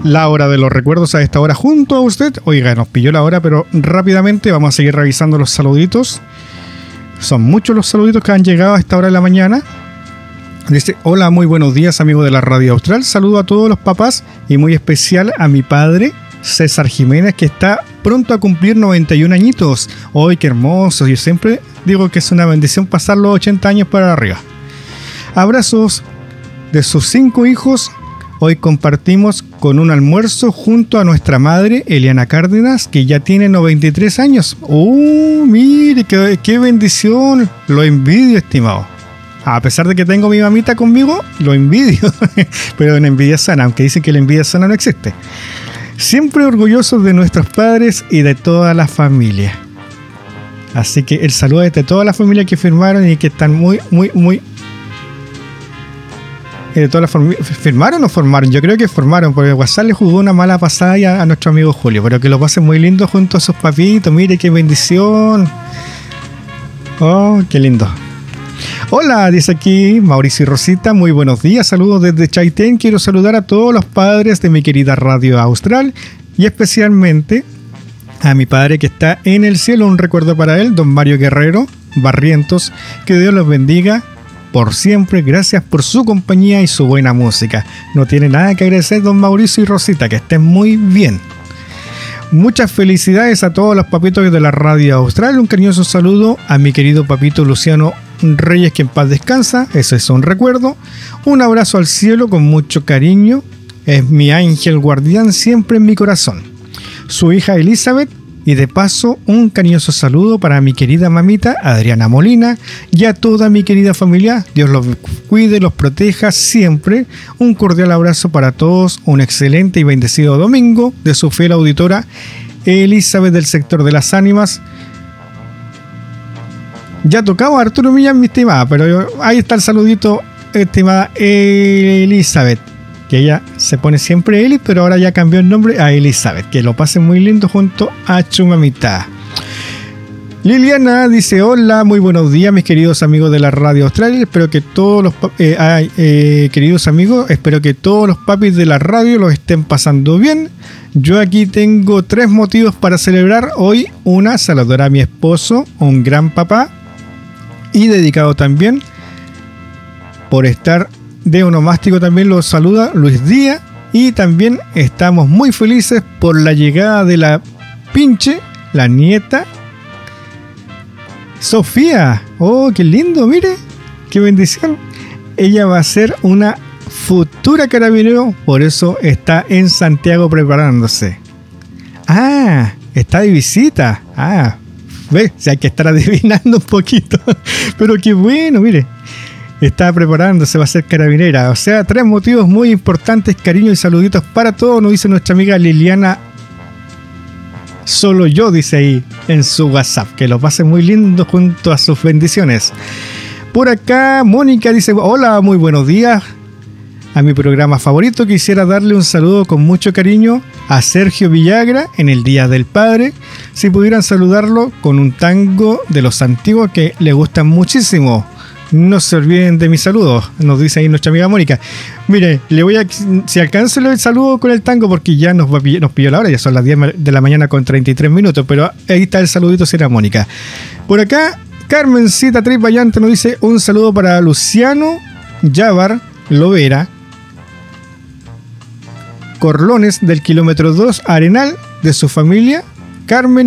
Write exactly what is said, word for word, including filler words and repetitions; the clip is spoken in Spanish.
La hora de los recuerdos a esta hora junto a usted. Oiga, nos pilló la hora, pero rápidamente vamos a seguir revisando los saluditos. Son muchos los saluditos que han llegado a esta hora de la mañana. Dice, hola, muy buenos días, amigo de la Radio Austral. Saludo a todos los papás y muy especial a mi padre, César Jiménez, que está pronto a cumplir noventa y un añitos. ¡Ay, qué hermoso! Yo siempre digo que es una bendición pasar los ochenta años para arriba. Abrazos de sus cinco hijos. Hoy compartimos con un almuerzo junto a nuestra madre, Eliana Cárdenas, que ya tiene noventa y tres años. ¡Oh, mire, qué, qué bendición! Lo envidio, estimado. A pesar de que tengo a mi mamita conmigo, lo envidio. Pero en envidia sana, aunque dicen que la envidia sana no existe. Siempre orgullosos de nuestros padres y de toda la familia. Así que el saludo es de toda la familia que firmaron y que están muy, muy, muy... De todas las form- ¿Firmaron o formaron? Yo creo que formaron, porque WhatsApp le jugó una mala pasada ya a nuestro amigo Julio. Pero que lo pasen muy lindo junto a sus papitos. Mire qué bendición. Oh, qué lindo. Hola, dice aquí Mauricio y Rosita, muy buenos días, saludos desde Chaitén. Quiero saludar a todos los padres de mi querida Radio Austral y especialmente a mi padre que está en el cielo. Un recuerdo para él, don Mario Guerrero Barrientos. Que Dios los bendiga por siempre. Gracias por su compañía y su buena música. No tiene nada que agradecer, don Mauricio y Rosita, que estén muy bien. Muchas felicidades a todos los papitos de la Radio Austral. Un cariñoso saludo a mi querido papito Luciano Reyes, que en paz descansa. Eso es un recuerdo. Un abrazo al cielo con mucho cariño. Es mi ángel guardián siempre en mi corazón. Su hija Elizabeth. Y de paso, un cariñoso saludo para mi querida mamita Adriana Molina y a toda mi querida familia. Dios los cuide, los proteja siempre. Un cordial abrazo para todos. Un excelente y bendecido domingo de su fiel auditora Elizabeth del sector de las ánimas. Ya tocaba Arturo Millán, mi estimada, pero yo, ahí está el saludito, estimada Elizabeth. Que ella se pone siempre Eli, pero ahora ya cambió el nombre a Elizabeth. Que lo pasen muy lindo junto a su mamita. Liliana dice, hola, muy buenos días, mis queridos amigos de la Radio Austral. Espero que todos los eh, eh, queridos amigos, espero que todos los papis de la radio los estén pasando bien. Yo aquí tengo tres motivos para celebrar hoy. Una, saludar a mi esposo, un gran papá, y dedicado también por estar de onomástico, también los saluda Luis Díaz. Y también estamos muy felices por la llegada de la pinche, la nieta Sofía. Oh, qué lindo, mire, qué bendición. Ella va a ser una futura carabinero, por eso está en Santiago preparándose. Ah, está de visita. Ah, ve, si hay que estar adivinando un poquito. Pero qué bueno, mire. Está preparándose, va a ser carabinera. O sea, tres motivos muy importantes. Cariño y saluditos para todos, nos dice nuestra amiga Liliana. Solo yo, dice ahí en su WhatsApp. Que lo pase muy lindo junto a sus bendiciones. Por acá, Mónica dice, hola, muy buenos días. A mi programa favorito quisiera darle un saludo con mucho cariño a Sergio Villagra en el Día del Padre. Si pudieran saludarlo con un tango de los antiguos que le gustan muchísimo. No se olviden de mis saludos, nos dice ahí nuestra amiga Mónica. Mire, le voy a, si alcanzo el saludo con el tango, porque ya nos, va, nos pilló la hora, ya son las diez de la mañana con treinta y tres minutos, pero ahí está el saludito, será Mónica. Por acá, Carmencita Tripayante nos dice un saludo para Luciano Yavar Lovera Corlones del kilómetro dos Arenal, de su familia Carmen